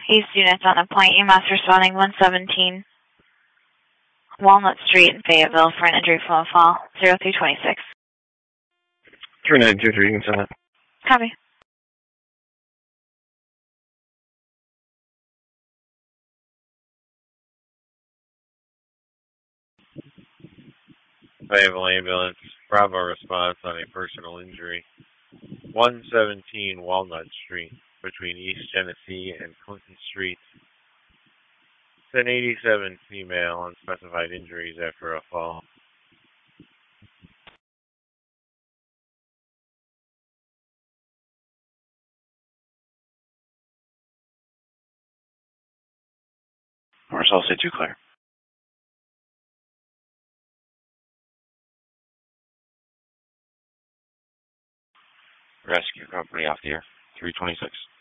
East units on a point. EMS responding 117 Walnut Street in Fayetteville for an injury from a fall. 0326. 3923, you can send that. Copy. Fayetteville Ambulance, Bravo response on a personal injury. 117 Walnut Street between East Genesee and Clinton Street. It's an 87 female, unspecified injuries after a fall. Marcel, say 2 clear. Rescue company off the air. 326.